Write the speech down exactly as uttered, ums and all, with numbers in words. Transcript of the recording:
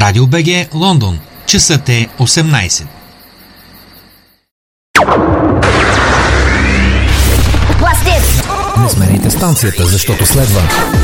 Радио БГ Лондон. Часът е осемнайсет. Не смените станцията, защото следва